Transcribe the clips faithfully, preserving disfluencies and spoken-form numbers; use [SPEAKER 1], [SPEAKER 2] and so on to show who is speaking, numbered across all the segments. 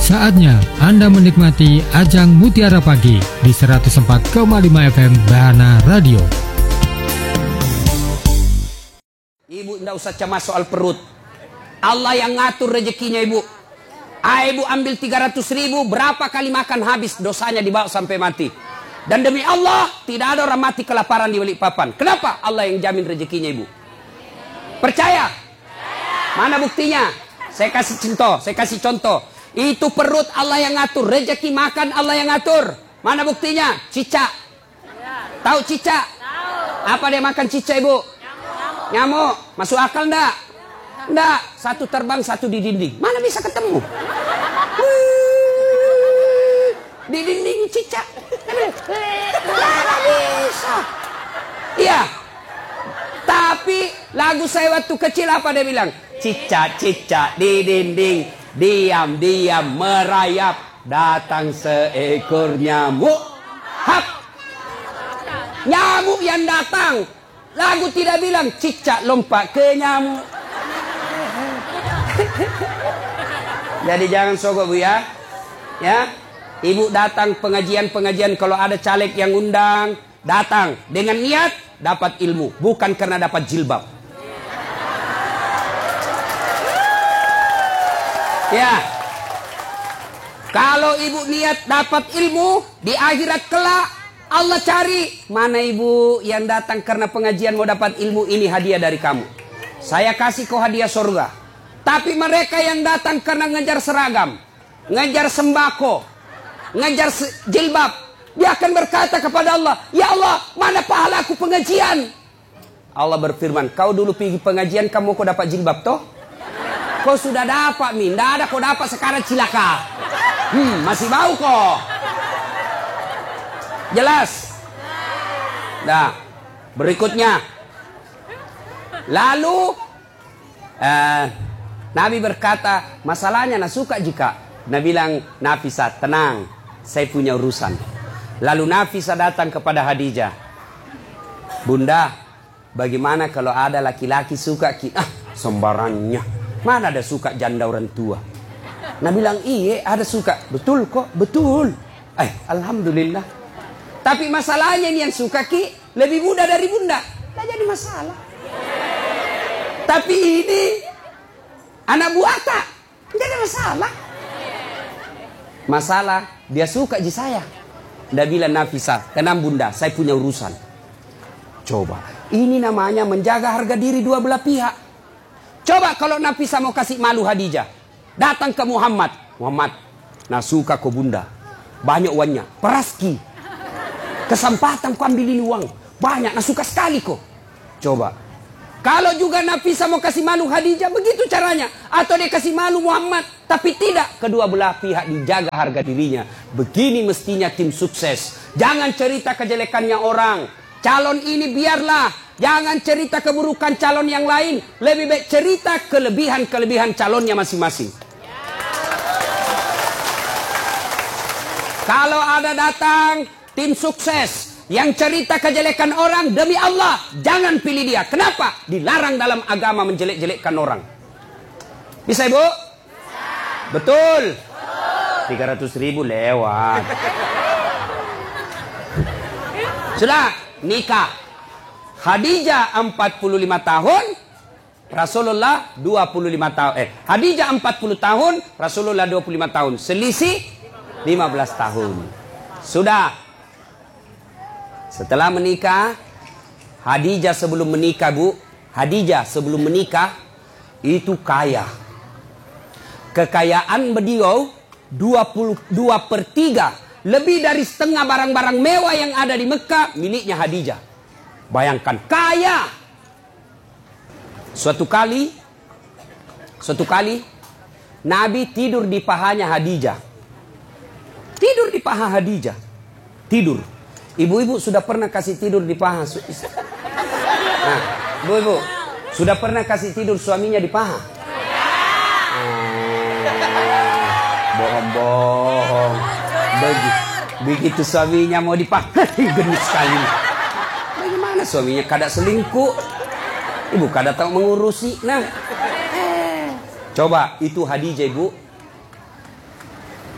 [SPEAKER 1] Saatnya Anda menikmati Ajang Mutiara Pagi di seratus empat koma lima F M Bahana Radio.
[SPEAKER 2] Ibu tidak usah cemas soal perut. Allah yang ngatur rezekinya ibu. Ah, ibu ambil tiga ratus ribu, berapa kali makan habis, dosanya dibawa sampai mati. Dan demi Allah, tidak ada orang mati kelaparan di Balikpapan. Kenapa? Allah yang jamin rezekinya ibu. Percaya? Mana buktinya? Saya kasih contoh, saya kasih contoh. Itu perut Allah yang ngatur, rezeki makan Allah yang ngatur. Mana buktinya? Cicak. Tahu cicak? Apa dia makan cicak ibu? Nyamuk. Masuk akal enggak? Enggak. Satu terbang, satu di dinding. Mana bisa ketemu? Di dinding cicak. Mana bisa? Iya. Tapi lagu saya waktu kecil apa dia bilang? Cicak-cicak di dinding, diam-diam merayap, datang seekor nyamuk. Hap! Nyamuk yang datang. Lagu tidak bilang cicak lompat ke nyamuk. Jadi jangan sogok bu ya. Ya, ibu datang pengajian-pengajian, kalau ada caleg yang undang, datang dengan niat dapat ilmu, bukan karena dapat jilbab. Ya, kalau ibu niat dapat ilmu di akhirat kelak, Allah cari mana ibu yang datang karena pengajian mau dapat ilmu, ini hadiah dari kamu. Saya kasih kau hadiah surga. Tapi mereka yang datang karena ngejar seragam, ngejar sembako, ngejar jilbab, dia akan berkata kepada Allah, ya Allah, mana pahalaku pengajian? Allah berfirman, kau dulu pergi pengajian, kamu kau dapat jilbab toh? Kau sudah dapat, Min. Tidak ada kau dapat, sekarang cilaka. Hmm, masih bau kok. Jelas? Nah, berikutnya. Lalu, eh, Nabi berkata, masalahnya nak suka jika. Nabi bilang, Nafisah, tenang. Saya punya urusan. Lalu Nafisah datang kepada Khadijah. Bunda, bagaimana kalau ada laki-laki suka kita? Ah, sembarannya. Mana ada suka janda orang tua? Nah bilang iya ada suka. Betul kok, betul. Eh alhamdulillah. Tapi masalahnya ini yang suka ki lebih muda dari bunda. Tak jadi masalah. Tapi ini anak buah tak jadi masalah. Masalah dia suka di saya. Dia bilang Nafisah, tenang bunda, saya punya urusan. Coba, ini namanya menjaga harga diri dua belah pihak. Coba kalau Nafisah mau kasih malu Khadijah, datang ke Muhammad. Muhammad, nah suka kau bunda, banyak uangnya, peraski. Kesempatan kau ambil ini uang, banyak, nah suka sekali kau. Coba, kalau juga Nafisah mau kasih malu Khadijah, begitu caranya. Atau dia kasih malu Muhammad, tapi tidak. Kedua belah pihak dijaga harga dirinya. Begini mestinya tim sukses. Jangan cerita kejelekannya orang. Calon ini biarlah. Jangan cerita keburukan calon yang lain. Lebih baik cerita kelebihan-kelebihan calonnya masing-masing. Kalau ada datang tim sukses yang cerita kejelekan orang, demi Allah jangan pilih dia. Kenapa? Dilarang dalam agama menjelek-jelekkan orang. Bisa ibu? Betul. tiga ratus ribu lewat. Sudah nikah. Khadijah empat puluh lima tahun, Rasulullah dua puluh lima tahun. Eh, Khadijah empat puluh tahun, Rasulullah dua puluh lima tahun. Selisih lima belas tahun. Sudah. Setelah menikah, Khadijah sebelum menikah, Bu, Khadijah sebelum menikah itu kaya. Kekayaan beliau dua puluh dua per tiga, lebih dari setengah barang-barang mewah yang ada di Mekah miliknya Khadijah. Bayangkan, kaya. Suatu kali, suatu kali, Nabi tidur di pahanya Khadijah. Tidur di paha Khadijah. Tidur. Ibu-ibu sudah pernah kasih tidur di paha? Nah, ibu-ibu, sudah pernah kasih tidur suaminya di paha? Bohong-bohong. Begitu, begitu suaminya mau dipaha, gendut sekali. Bagaimana suaminya kada selingkuh? Ibu kada tahu mengurusi. Nah, coba itu Khadijah ibu.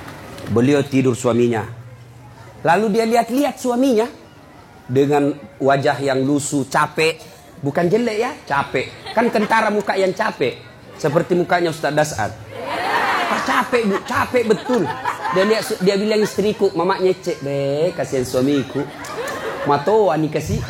[SPEAKER 2] Beliau tidur suaminya. Lalu dia lihat-lihat suaminya dengan wajah yang lusuh, capek. Bukan jelek ya, capek. Kan kentara muka yang capek. Seperti mukanya Ustaz Dasad. Ah, capek bu, capek betul. Dia lihat, dia bilang istriku, mama nyecek, be, kasihan suamiku. Matoa nih kasih.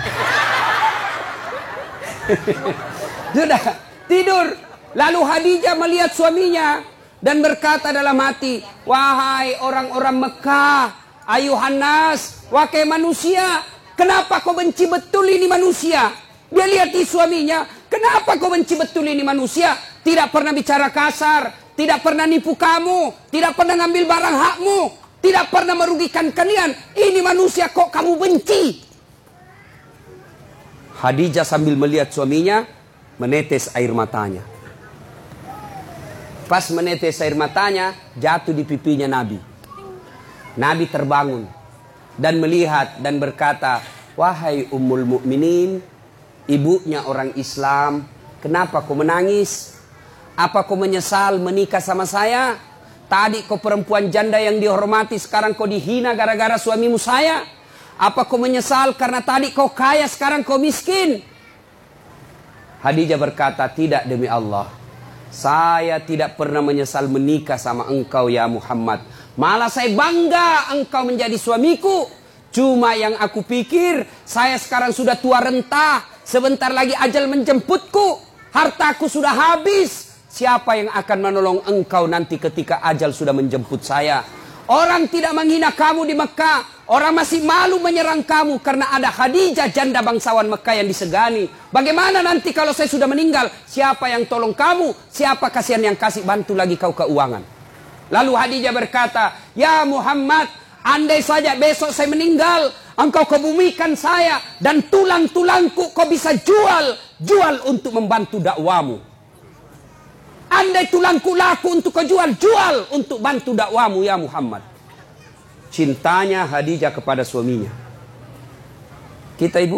[SPEAKER 2] Sudah tidur. Lalu Khadijah melihat suaminya dan berkata dalam hati, wahai orang-orang Mekah, ayuhan nas, wahai manusia, kenapa kau benci betul ini manusia? Dia lihat di suaminya, kenapa kau benci betul ini manusia? Tidak pernah bicara kasar, tidak pernah nipu kamu, tidak pernah ngambil barang hakmu, tidak pernah merugikan kalian. Ini manusia kok kamu benci? Khadijah sambil melihat suaminya, menetes air matanya. Pas menetes air matanya, jatuh di pipinya Nabi. Nabi terbangun dan melihat dan berkata, wahai Ummul Mukminin, ibunya orang Islam, kenapa kau menangis? Apa kau menyesal menikah sama saya? Tadi kau perempuan janda yang dihormati, sekarang kau dihina gara-gara suamimu saya. Apa kau menyesal karena tadi kau kaya, sekarang kau miskin? Khadijah berkata, tidak demi Allah. Saya tidak pernah menyesal menikah sama engkau ya Muhammad. Malah saya bangga engkau menjadi suamiku. Cuma yang aku pikir, saya sekarang sudah tua renta. Sebentar lagi ajal menjemputku. Hartaku sudah habis. Siapa yang akan menolong engkau nanti ketika ajal sudah menjemput saya? Orang tidak menghina kamu di Mekah. Orang masih malu menyerang kamu karena ada Khadijah, janda bangsawan Mekah yang disegani. Bagaimana nanti kalau saya sudah meninggal? Siapa yang tolong kamu? Siapa kasihan yang kasih bantu lagi kau keuangan? Lalu Khadijah berkata, ya Muhammad, andai saja besok saya meninggal, engkau kebumikan saya dan tulang-tulangku kau bisa jual, jual untuk membantu dakwamu. Andai tulangku laku untuk kau jual, jual untuk bantu dakwamu ya Muhammad. Cintanya Khadijah kepada suaminya. Kita ibu,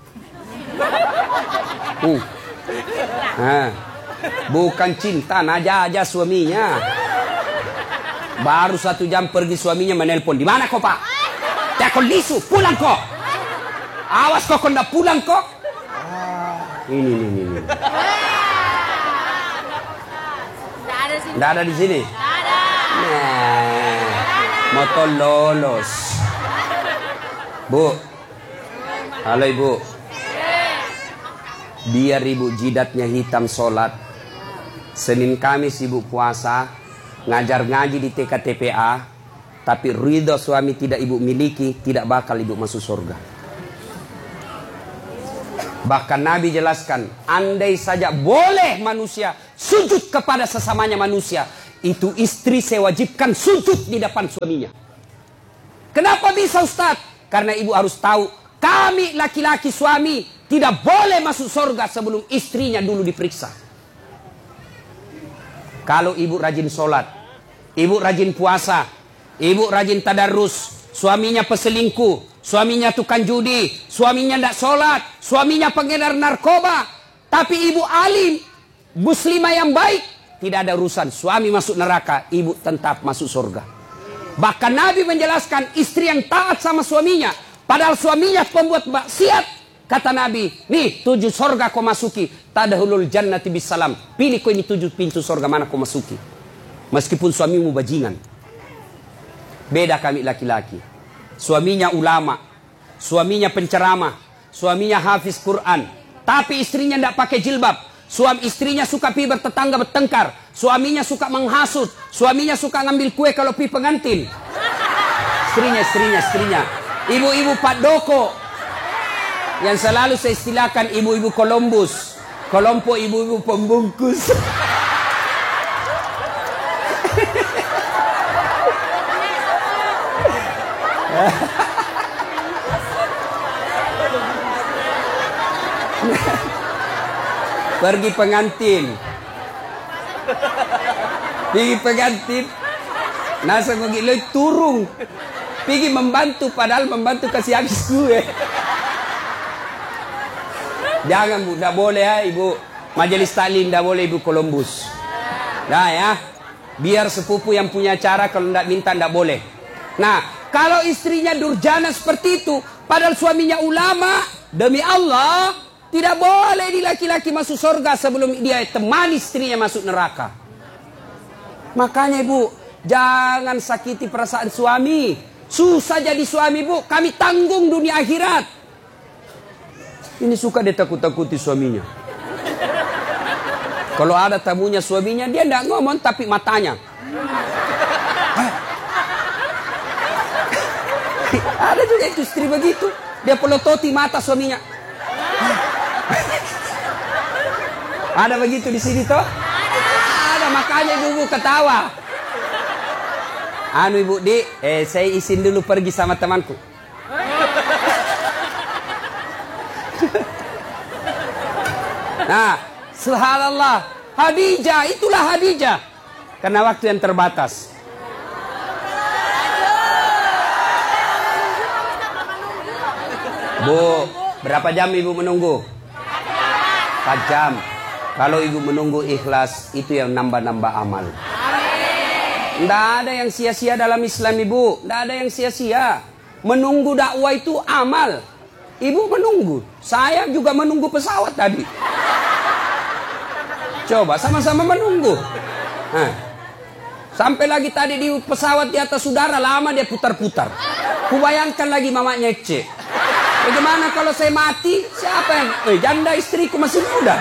[SPEAKER 2] hmm. nah, bukan cinta, naja-aja suaminya. Baru satu jam pergi suaminya menelpon, di mana kau pak? Ya kau lisu, pulang kau. Awas kau kau ndak pulang kau. Ah, ini, ini, ini. ini. Nggak ada di sini. Nah, motor lolos. Bu, halo ibu. Biar ibu jidatnya hitam sholat. Senin Kamis ibu puasa, ngajar ngaji di T K T P A. Tapi ridho suami tidak ibu miliki, tidak bakal ibu masuk surga. Bahkan Nabi jelaskan, andai saja boleh manusia sujud kepada sesamanya manusia, itu istri saya wajibkan sujud di depan suaminya. Kenapa bisa Ustaz? Karena ibu harus tahu, kami laki-laki suami tidak boleh masuk surga sebelum istrinya dulu diperiksa. Kalau ibu rajin sholat, ibu rajin puasa, ibu rajin tadarus, suaminya peselingkuh, suaminya tukang judi, suaminya tidak sholat, suaminya pengedar narkoba, tapi ibu alim, muslimah yang baik, tidak ada urusan. Suami masuk neraka, ibu tetap masuk surga. Bahkan Nabi menjelaskan istri yang taat sama suaminya, padahal suaminya pembuat maksiat, kata Nabi, nih tujuh surga kau masuki, tadahulul jannati bisalam. Pilih kau ini tujuh pintu surga mana kau masuki. Meskipun suamimu bajingan. Beda kami laki-laki. Suaminya ulama, suaminya penceramah, suaminya hafiz Quran, tapi istrinya tidak pakai jilbab. Suami istrinya suka pi bertetangga bertengkar, suaminya suka menghasut, suaminya suka ngambil kue kalau pi pengantin. Istrinya, istrinya, istrinya. Ibu-ibu Pak Doko, yang selalu saya istilahkan ibu-ibu Columbus, kelompok ibu-ibu pembungkus. Pergi pengantin, pergi pengantin, nasa ngogilo turung, pergi membantu padahal membantu kasih habis gue. Jangan bu, tidak boleh ya ibu majelis taklim, tidak boleh ibu Columbus. Nah ya, Biar sepupu yang punya acara, kalau tidak minta tidak boleh. Nah, kalau istrinya durjana seperti itu, padahal suaminya ulama, demi Allah, tidak boleh di laki-laki masuk surga sebelum dia temani istrinya masuk neraka. Makanya ibu, jangan sakiti perasaan suami. Susah jadi suami bu, kami tanggung dunia akhirat. Ini suka dia takut-takuti suaminya. Kalau ada tamunya suaminya, dia tidak ngomong tapi matanya. Ada juga itu istri begitu. Dia pelototi mata suaminya. Ada begitu di sini toh? Ada, makanya ibu-ibu ketawa. Anu ibu di, eh, saya izin dulu pergi sama temanku. Nah, subhanallah, Khadijah, itulah Khadijah. Karena waktu yang terbatas. Bu, berapa jam ibu menunggu? empat jam. Kalau ibu menunggu ikhlas, itu yang nambah-nambah amal. Tidak ada yang sia-sia dalam Islam ibu. Tidak ada yang sia-sia. Menunggu dakwah itu amal. Ibu menunggu. Saya juga menunggu pesawat tadi. Coba sama-sama menunggu. Nah, sampai lagi tadi di pesawat di atas udara, lama dia putar-putar. Kubayangkan lagi mamanya Ece. Bagaimana kalau saya mati? Siapa yang... Eh, janda istriku masih muda.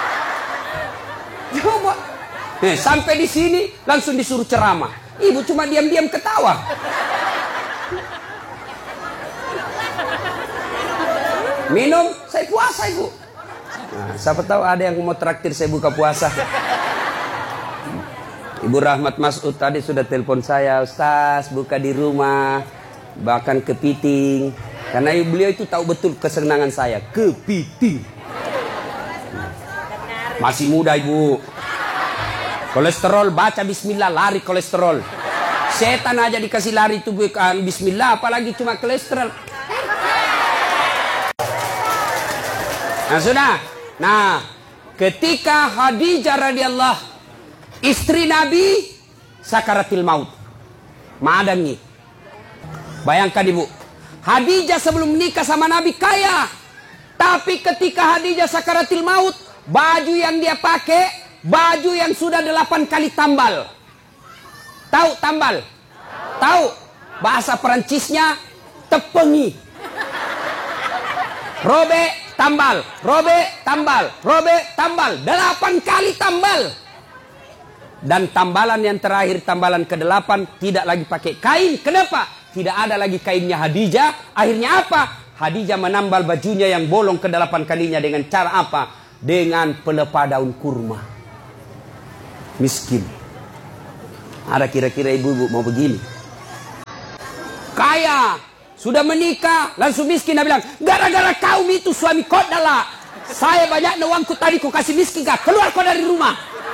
[SPEAKER 2] Coba. Eh, sampai di sini langsung disuruh ceramah. Ibu cuma diam-diam ketawa. Minum, saya puasa ibu. Nah, siapa tahu ada yang mau traktir saya buka puasa. Ibu Rahmat Mas'ud tadi sudah telepon saya, Ustaz buka di rumah, bahkan kepiting. Karena beliau itu tahu betul kesenangan saya, kepiting. Masih muda ibu. Kolesterol, baca bismillah, lari kolesterol. Setan aja dikasih lari itu bukan bismillah, apalagi cuma kolesterol. Nah sudah. Nah, ketika Khadijah radhiyallahu, istri Nabi, sakaratil maut, madangi. Bayangkan ibu, Khadijah sebelum menikah sama Nabi kaya, tapi ketika Khadijah sakaratil maut, baju yang dia pakai baju yang sudah delapan kali tambal. Tahu tambal? Tahu? Bahasa Perancisnya tepengi. Robe tambal, robe tambal, robe tambal, delapan kali tambal. Dan tambalan yang terakhir, tambalan kedelapan, tidak lagi pakai kain. Kenapa? Tidak ada lagi kainnya Khadijah. Akhirnya apa? Khadijah menambal bajunya yang bolong kedelapan kalinya dengan cara apa? Dengan pelepah daun kurma. Miskin. Ada kira-kira ibu-ibu mau begini? Kaya, sudah menikah, langsung miskin. Dia bilang, gara-gara kaum itu suami kau adalah, saya banyak uangku tadi kau kasih miskin kah? Keluar kau dari rumah.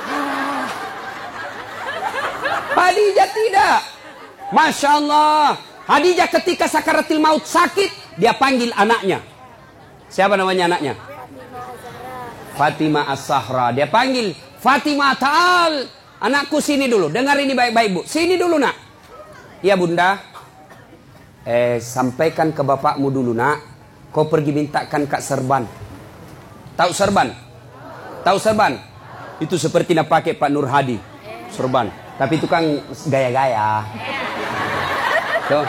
[SPEAKER 2] Khadijah tidak. Masya Allah. Khadijah ketika sakaratil maut sakit, dia panggil anaknya. Siapa namanya anaknya? Fatimah As-Sahra. Dia panggil, Fatimah ta'al. Anakku sini dulu. Dengar ini baik-baik bu. Sini dulu nak. Ya bunda. Eh sampaikan ke bapakmu dulu nak. Kau pergi mintakan kak serban. Tahu serban? Tahu serban? Itu seperti nak pakai Pak Nur Hadi. Serban. Tapi itu kan gaya-gaya. Tuh.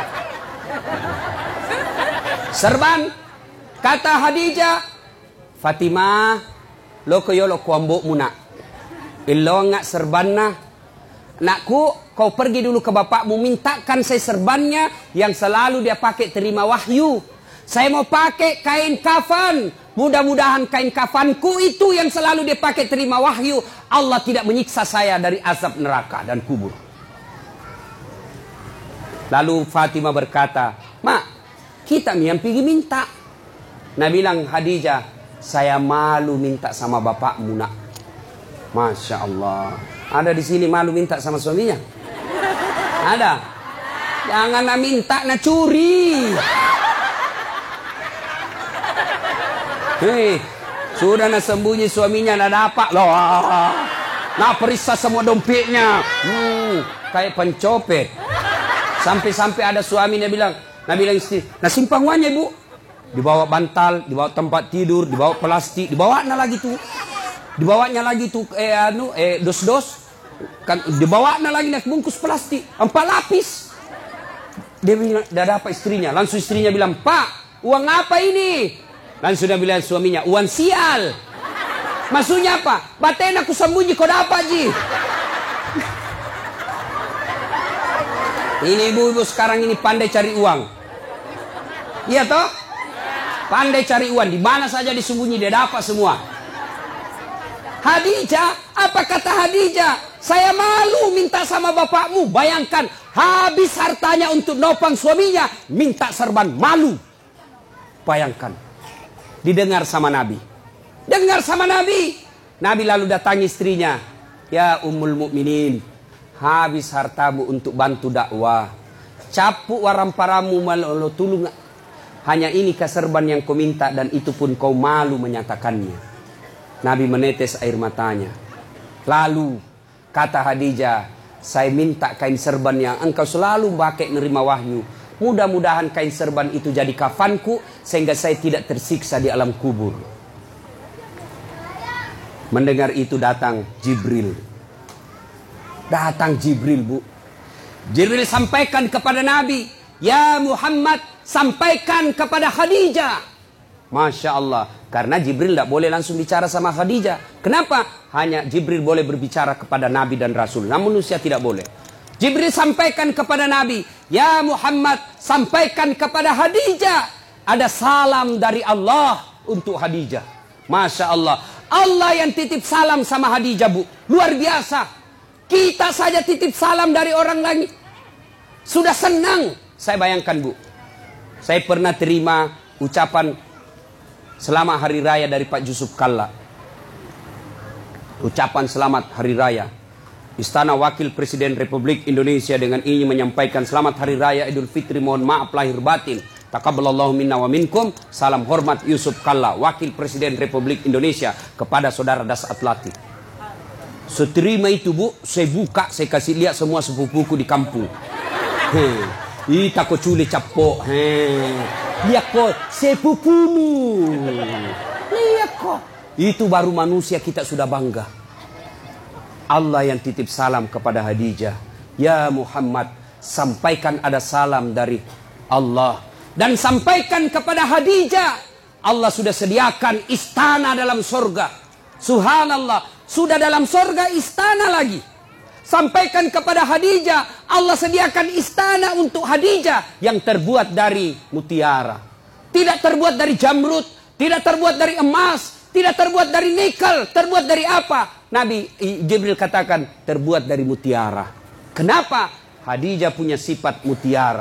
[SPEAKER 2] Serban. Kata Khadijah. Fatimah. Lo koyo lo kuambuk mu nak. Ilo ngak serbanna. Nakku, kau pergi dulu ke bapakmu, mintakan saya serbannya yang selalu dia pakai terima wahyu. Saya mau pakai kain kafan. Mudah-mudahan kain kafanku itu yang selalu dia pakai terima wahyu. Allah tidak menyiksa saya dari azab neraka dan kubur. Lalu Fatimah berkata, Mak, kita yang pergi minta. Nah bilang Khadijah, saya malu minta sama bapakmu nak. Masya Allah. Ada di sini malu minta sama suaminya? Ada? Jangan nak minta, nak curi. Hei, sudah nak sembunyi suaminya nak dapat loh. Nah, periksa semua dompetnya. Hmm, kayak pencopet. Sampai-sampai ada suaminya bilang, nah bilang istri, nah simpang uangnya ibu. Dibawa bantal, dibawa tempat tidur, dibawa plastik, dibawanya lagi tuh. Dibawanya lagi tuh eh anu eh dos-dos. Kan dibawanya lagi naik bungkus plastik, empat lapis. Dia bilang, dah apa istrinya? Langsung istrinya bilang, "Pak, uang apa ini?" Langsung dia bilang suaminya, "Uang sial." Maksudnya apa? Baten aku sembunyi kau dapat ji. Ini ibu-ibu sekarang ini pandai cari uang. Iya toh? Pandai cari uang. Di mana saja disembunyi dia dapat semua. Hadijah, apa kata Hadijah? Saya malu minta sama bapakmu. Bayangkan, habis hartanya untuk nopang suaminya, minta serban, malu. Bayangkan. Didengar sama Nabi. Dengar sama Nabi. Nabi lalu datangi istrinya. Ya Ummul Mukminin, habis hartamu untuk bantu dakwah. Capuk waramparamu malu tulung. Hanya ini keserban yang kau minta dan itu pun kau malu menyatakannya. Nabi menetes air matanya. Lalu kata Hadijah, saya minta kain serban yang engkau selalu pakai nerima wahyu. Mudah-mudahan kain serban itu jadi kafanku sehingga saya tidak tersiksa di alam kubur. Mendengar itu datang Jibril. Datang Jibril, Bu. Jibril sampaikan kepada Nabi, "Ya Muhammad, sampaikan kepada Khadijah." Masya Allah. Karena Jibril tidak boleh langsung bicara sama Khadijah. Kenapa? Hanya Jibril boleh berbicara kepada Nabi dan Rasul. Namun manusia tidak boleh. Jibril sampaikan kepada Nabi, "Ya Muhammad, sampaikan kepada Khadijah. Ada salam dari Allah untuk Khadijah." Masya Allah. Allah yang titip salam sama Khadijah, Bu. Luar biasa. Kita saja titip salam dari orang lain. Sudah senang. Saya bayangkan, Bu. Saya pernah terima ucapan selamat hari raya dari Pak Yusuf Kalla. Ucapan selamat hari raya. Istana Wakil Presiden Republik Indonesia dengan ini menyampaikan selamat hari raya Idul Fitri, mohon maaf lahir batin. Taqabbalallahu minna wa minkum. Salam hormat Yusuf Kalla, Wakil Presiden Republik Indonesia, kepada saudara Das Atlati. Seterima itu, Bu, saya buka, saya kasih lihat semua sepupuku di kampung. Hei, ita ko culi capok. Hei, lihat kok sepupumu. Lihat kok. Itu baru manusia kita sudah bangga. Allah yang titip salam kepada Khadijah. Ya Muhammad, sampaikan ada salam dari Allah. Dan sampaikan kepada Khadijah, Allah sudah sediakan istana dalam surga. Subhanallah, sudah dalam surga istana lagi. Sampaikan kepada Khadijah, Allah sediakan istana untuk Khadijah yang terbuat dari mutiara. Tidak terbuat dari jamrud, tidak terbuat dari emas, tidak terbuat dari nikel. Terbuat dari apa? Nabi Jibril katakan terbuat dari mutiara. Kenapa? Khadijah punya sifat mutiara.